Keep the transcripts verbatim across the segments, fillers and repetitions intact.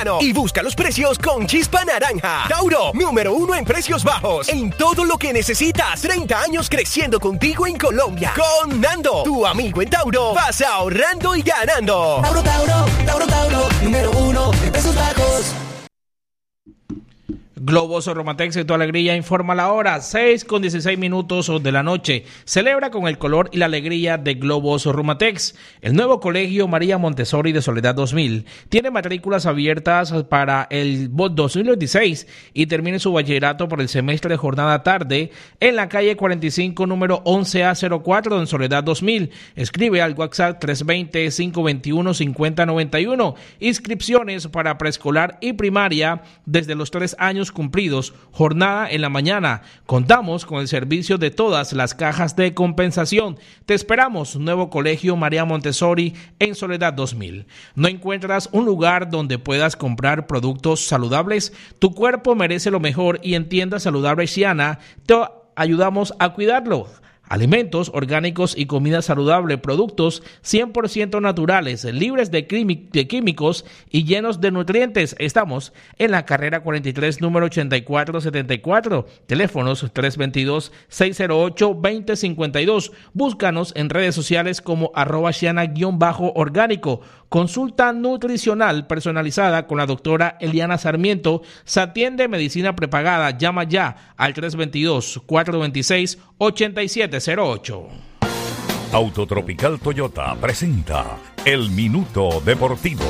verano y busca los precios con Chispa Naranja. Tauro, número uno en precios bajos en todo lo que necesitas. treinta años creciendo contigo en Colombia. Con Nando, tu amigo en Tauro, vas ahorrando y ganando. Tauro, Tauro, Tauro, Tauro, número uno en precios bajos. Globos Romatex y tu alegría informa la hora, seis con dieciséis minutos de la noche. Celebra con el color y la alegría de Globos Romatex. El nuevo colegio María Montessori de Soledad dos mil tiene matrículas abiertas para el dos mil veintiséis y termine su bachillerato por el semestre de jornada tarde en la calle cuarenta y cinco, número once A cero cuatro en Soledad dos mil. Escribe al WhatsApp tres dos cero, cinco dos uno, cinco cero nueve uno. Inscripciones para preescolar y primaria desde los tres años cumplidos, jornada en la mañana. Contamos con el servicio de todas las cajas de compensación. Te esperamos, nuevo colegio María Montessori en Soledad dos mil. ¿No encuentras un lugar donde puedas comprar productos saludables? Tu cuerpo merece lo mejor y en Tienda Saludable Xiana te ayudamos a cuidarlo. Alimentos orgánicos y comida saludable, productos cien por ciento naturales, libres de, quimi- de químicos y llenos de nutrientes. Estamos en la carrera cuarenta y tres, número ochenta y cuatro setenta y cuatro. Teléfonos tres dos dos, seis cero ocho, dos cero cinco dos. Búscanos en redes sociales como arroba Xiana-orgánico. Consulta nutricional personalizada con la doctora Eliana Sarmiento. Se atiende medicina prepagada. Llama ya al tres dos dos, cuatro dos seis, ocho siete cero ocho. Autotropical Toyota presenta El Minuto Deportivo.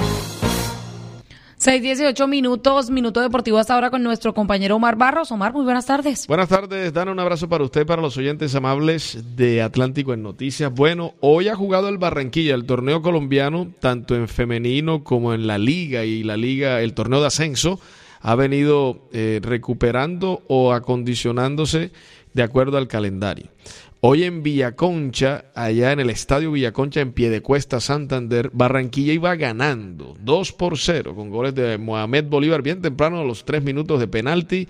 seis dieciocho minutos, Minuto Deportivo hasta ahora con nuestro compañero Omar Barros. Omar, muy buenas tardes. Buenas tardes, Dana, un abrazo para usted y para los oyentes amables de Atlántico en Noticias. Bueno, hoy ha jugado el Barranquilla, el torneo colombiano, tanto en femenino como en la liga y la liga, el torneo de ascenso, ha venido eh, recuperando o acondicionándose de acuerdo al calendario. Hoy en Villaconcha, allá en el Estadio Villaconcha, en Piedecuesta, Santander, Barranquilla iba ganando dos por cero con goles de Mohamed Bolívar bien temprano a los tres minutos de penalti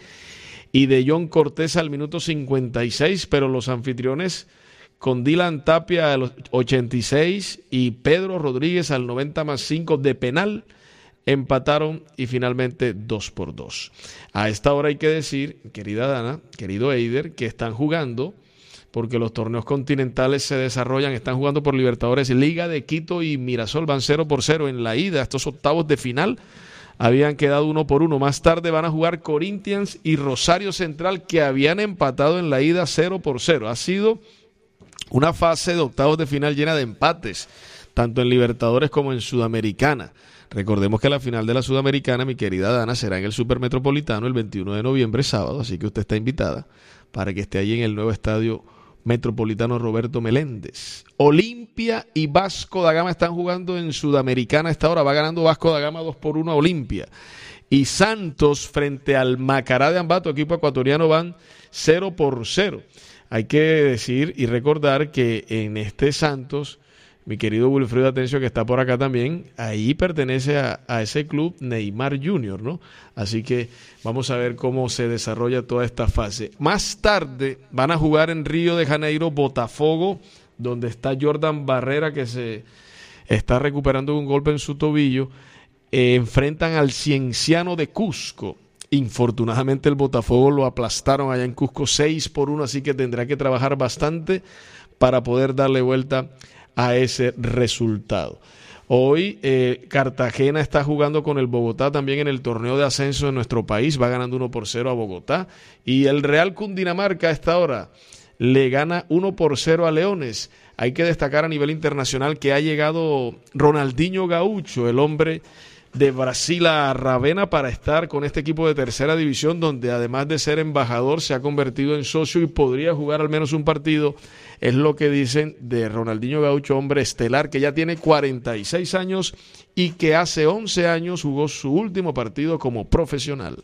y de John Cortés al minuto cincuenta y seis, pero los anfitriones con Dylan Tapia a los ochenta y seis y Pedro Rodríguez al noventa más cinco de penal empataron y finalmente dos por dos. A esta hora hay que decir, querida Dana, querido Eider, que están jugando porque los torneos continentales se desarrollan, están jugando por Libertadores, Liga de Quito y Mirasol van cero por cero en la ida. Estos octavos de final habían quedado uno por uno. Más tarde van a jugar Corinthians y Rosario Central, que habían empatado en la ida cero por cero. Ha sido una fase de octavos de final llena de empates, tanto en Libertadores como en Sudamericana. Recordemos que la final de la Sudamericana, mi querida Dana, será en el Supermetropolitano el veintiuno de noviembre, sábado, así que usted está invitada para que esté allí en el nuevo estadio Metropolitano Roberto Meléndez. Olimpia y Vasco da Gama están jugando en Sudamericana a esta hora. Va ganando Vasco da Gama dos por uno a Olimpia. Y Santos frente al Macará de Ambato, equipo ecuatoriano, van cero por cero. Hay que decir y recordar que en este Santos, mi querido Wilfredo Atencio, que está por acá también, ahí pertenece a, a ese club Neymar junior, ¿no? Así que vamos a ver cómo se desarrolla toda esta fase. Más tarde van a jugar en Río de Janeiro Botafogo, donde está Jordan Barrera, que se está recuperando un golpe en su tobillo. Eh, enfrentan al Cienciano de Cusco. Infortunadamente el Botafogo lo aplastaron allá en Cusco seis por uno, así que tendrá que trabajar bastante para poder darle vuelta a ese resultado. Hoy eh, Cartagena está jugando con el Bogotá también en el torneo de ascenso de nuestro país, va ganando uno por cero a Bogotá, y el Real Cundinamarca a esta hora le gana uno por cero a Leones. Hay que destacar a nivel internacional que ha llegado Ronaldinho Gaúcho, el hombre de Brasil a Ravenna, para estar con este equipo de tercera división, donde además de ser embajador se ha convertido en socio y podría jugar al menos un partido. Es lo que dicen de Ronaldinho Gaúcho, hombre estelar que ya tiene cuarenta y seis años y que hace once años jugó su último partido como profesional.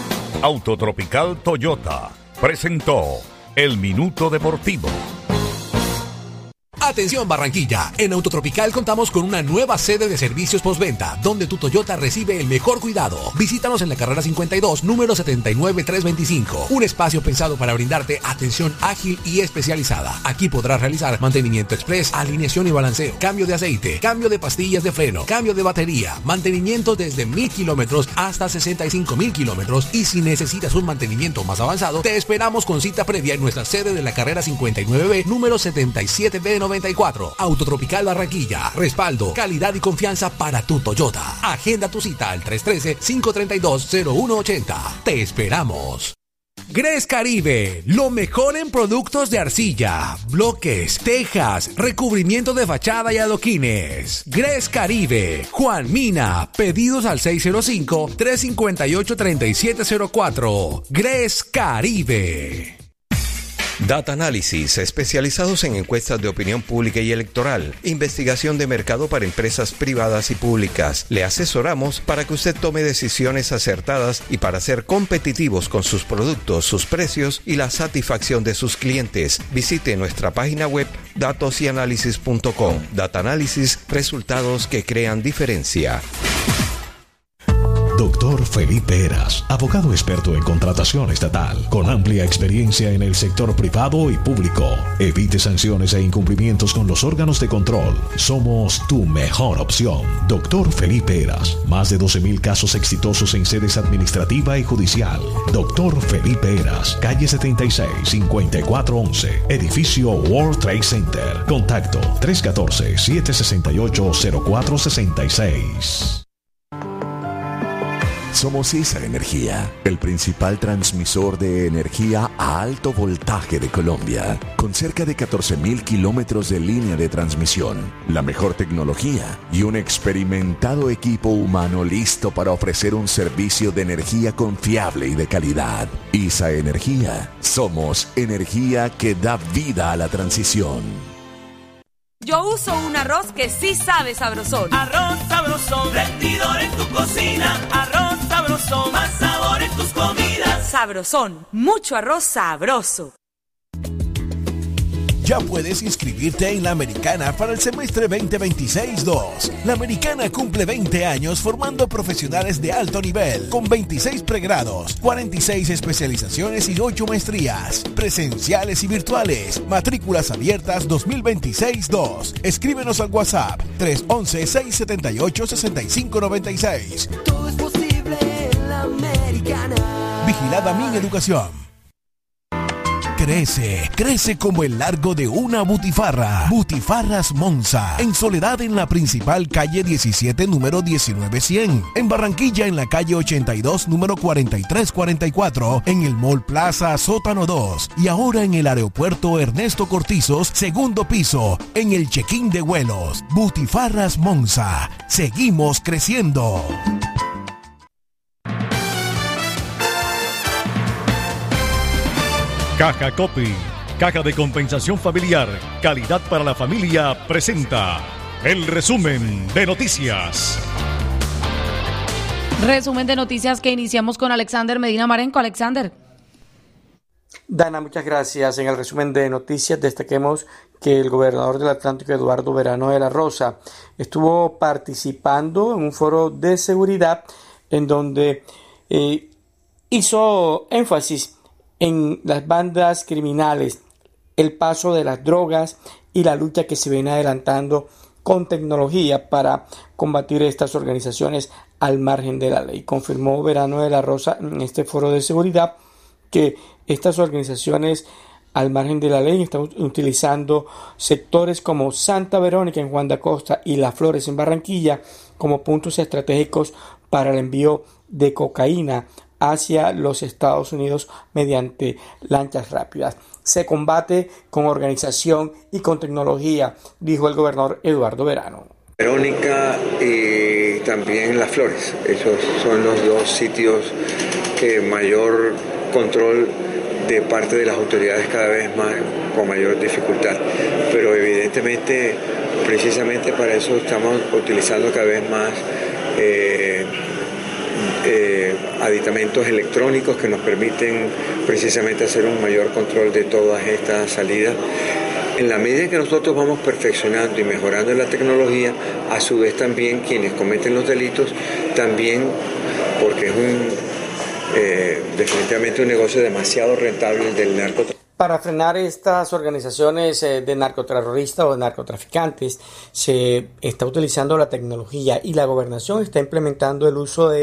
Autotropical Toyota presentó El Minuto Deportivo. Atención Barranquilla, en Autotropical contamos con una nueva sede de servicios postventa, donde tu Toyota recibe el mejor cuidado. Visítanos en la carrera cincuenta y dos, número setenta y nueve trescientos veinticinco. Un espacio pensado para brindarte atención ágil y especializada. Aquí podrás realizar mantenimiento express, alineación y balanceo, cambio de aceite, cambio de pastillas de freno, cambio de batería, mantenimiento desde mil kilómetros hasta sesenta y cinco mil kilómetros. Y si necesitas un mantenimiento más avanzado, te esperamos con cita previa en nuestra sede de la carrera cincuenta y nueve B, número setenta y siete B noventa y cuatro. Autotropical Barranquilla. Respaldo, calidad y confianza para tu Toyota. Agenda tu cita al tres uno tres, cinco tres dos, cero uno ocho cero. Te esperamos. Gres Caribe, lo mejor en productos de arcilla, bloques, tejas, recubrimiento de fachada y adoquines. Gres Caribe, Juan Mina, pedidos al seis cero cinco, tres cinco ocho, tres siete cero cuatro. Gres Caribe. Data Análisis, especializados en encuestas de opinión pública y electoral, investigación de mercado para empresas privadas y públicas. Le asesoramos para que usted tome decisiones acertadas y para ser competitivos con sus productos, sus precios y la satisfacción de sus clientes. Visite nuestra página web datos y análisis punto com. Data Análisis, resultados que crean diferencia. Doctor Felipe Heras, abogado experto en contratación estatal, con amplia experiencia en el sector privado y público. Evite sanciones e incumplimientos con los órganos de control. Somos tu mejor opción. Doctor Felipe Heras, más de doce mil casos exitosos en sedes administrativa y judicial. Doctor Felipe Heras, calle setenta y seis, cincuenta y cuatro once, edificio World Trade Center. Contacto tres uno cuatro, siete seis ocho, cero cuatro seis seis. Somos ISA Energía, el principal transmisor de energía a alto voltaje de Colombia, con cerca de catorce mil kilómetros de línea de transmisión, la mejor tecnología y un experimentado equipo humano listo para ofrecer un servicio de energía confiable y de calidad. ISA Energía, somos energía que da vida a la transición. Yo uso un arroz que sí sabe sabrosón. Arroz sabrosón, rendidor en tu cocina. Arroz sabrosón, más sabor en tus comidas. Sabrosón, mucho arroz sabroso. Ya puedes inscribirte en la Americana para el semestre veinte veintiséis dos. La Americana cumple veinte años formando profesionales de alto nivel, con veintiséis pregrados, cuarenta y seis especializaciones y ocho maestrías, presenciales y virtuales. Matrículas abiertas dos mil veintiséis dos. Escríbenos al WhatsApp tres once, seis setenta y ocho, sesenta y cinco noventa y seis. Todo es posible en la Americana. Vigilada Mi Educación. Crece, crece como el largo de una butifarra. Butifarras Monza, en Soledad en la principal calle diecisiete, número diecinueve cien. En Barranquilla en la calle ochenta y dos, número cuarenta y tres cuarenta y cuatro. En el Mall Plaza, sótano dos. Y ahora en el aeropuerto Ernesto Cortizos, segundo piso, en el check-in de vuelos. Butifarras Monza, seguimos creciendo. Caja Copy, Caja de Compensación Familiar, calidad para la familia, presenta el resumen de noticias. Resumen de noticias que iniciamos con Alexander Medina Marenco. Alexander. Dana, muchas gracias. En el resumen de noticias destaquemos que el gobernador del Atlántico, Eduardo Verano de la Rosa, estuvo participando en un foro de seguridad en donde eh, hizo énfasis en las bandas criminales, el paso de las drogas y la lucha que se viene adelantando con tecnología para combatir estas organizaciones al margen de la ley. Confirmó Verano de la Rosa en este foro de seguridad que estas organizaciones al margen de la ley están utilizando sectores como Santa Verónica en Juan de Acosta y Las Flores en Barranquilla como puntos estratégicos para el envío de cocaína hacia los Estados Unidos mediante lanchas rápidas. Se combate con organización y con tecnología, dijo el gobernador Eduardo Verano. Verónica y también Las Flores, esos son los dos sitios que mayor control de parte de las autoridades cada vez más con mayor dificultad, pero evidentemente precisamente para eso estamos utilizando cada vez más eh, Eh, aditamentos electrónicos que nos permiten precisamente hacer un mayor control de todas estas salidas. En la medida que nosotros vamos perfeccionando y mejorando la tecnología, a su vez también quienes cometen los delitos, también, porque es un eh, definitivamente un negocio demasiado rentable el del narcotráfico. Para frenar estas organizaciones de narcoterroristas o de narcotraficantes, se está utilizando la tecnología y la gobernación está implementando el uso de